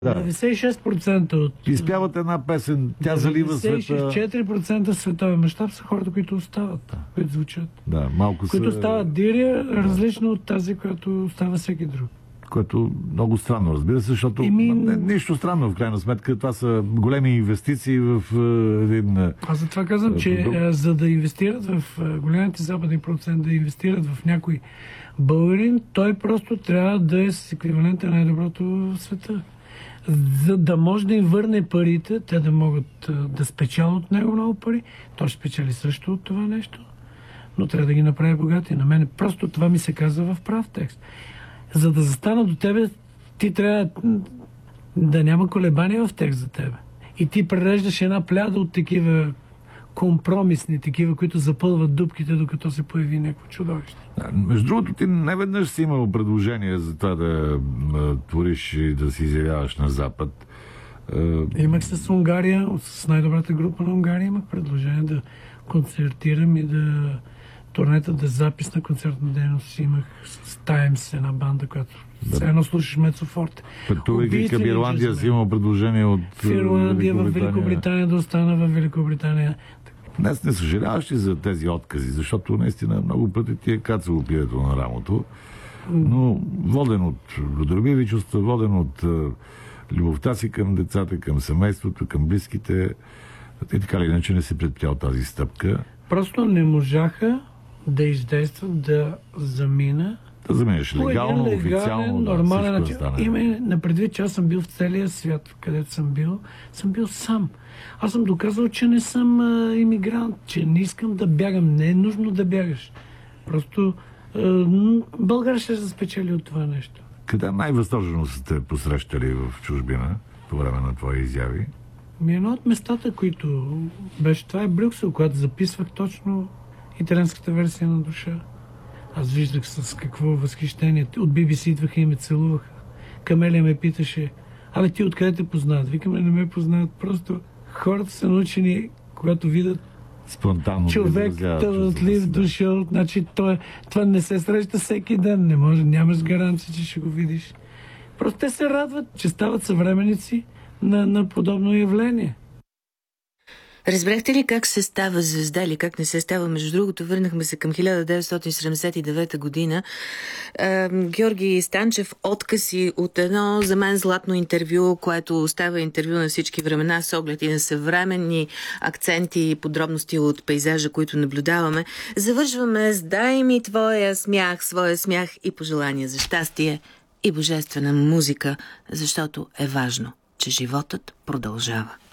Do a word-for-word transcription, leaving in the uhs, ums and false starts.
Да. деветдесет и шест процента от... Изпяват една песен, тя залива света. деветдесет и четири процента световен мащаб са хората, които остават, да. които звучат. Да, малко които са... стават дирия, различно от тази, която става всеки друг. Което много странно, разбира се, защото ми... не, нищо странно в крайна сметка. Това са големи инвестиции в един... Аз за това казвам, че а, за да инвестират в а, големите западни процент, да инвестират в някой българин, той просто трябва да е с еквивалента на най-доброто в света. За да може да им върне парите, те да могат а, да спечалят от него много пари. Той ще спечели също от това нещо, но трябва да ги направи богати. На мен просто това ми се казва в прав текст. За да застана до тебе, ти трябва да няма колебания в текст за тебе. И ти пререждаш една пляда от такива компромисни, такива, които запълват дупките, докато се появи някакво чудовище. Да, между другото, ти не веднъж си имал предложение за това да а, твориш и да се изявяваш на Запад. А... Имах с Унгария, с най-добрата група на Унгария, имах предложение да концертирам и да турнета, да запис на концертна дейност. Имах с Таймс една банда, която все едно слушаш Мецофорте. Пътувайки към Ирландия си имал предложение от в Ирландия, в Великобритания, да остана в Великобритания. Днес не съжаляваш ли за тези откази, защото наистина много пъти ти е кацало пието на рамото, но воден от родолюбиви чувства, воден от любовта си към децата, към семейството, към близките, и така ли иначе не си предприял тази стъпка. Просто не можаха да издействат да замина да заминеш легално, легален, официално, нормален да, начин. Има на предвид, че аз съм бил в целия свят, където съм бил, съм бил сам. Аз съм доказал, че не съм а, имигрант, че не искам да бягам. Не е нужно да бягаш. Просто а, България ще се спечели от това нещо. Къде най-възторжено сте посрещали в чужбина по време на твои изяви? Ми едно от местата, които беше, това е Брюксел, когато записвах точно италианската версия на Душа. Аз виждах с какво възхищение. От Би Би Си идваха и ме целуваха. Камелия ме питаше: абе, ти откъде те познават? Викаме, не ме познават. Просто хората са научени, когато видят спонтанно човек талантлив дошъл. Значи това, това не се среща всеки ден. Не може, нямаш гаранция, че ще го видиш. Просто те се радват, че стават съвременници на, на подобно явление. Разбрахте ли как се става звезда или как не се става? Между другото, върнахме се към хиляда деветстотин седемдесет и девета година. Е, Георги Станчев откъси от едно за мен златно интервю, което остава интервю на всички времена с оглед и на съвременни акценти и подробности от пейзажа, които наблюдаваме. Завършваме с "Дай ми твоя смях, своя смях и пожелания за щастие и божествена музика", защото е важно, че животът продължава.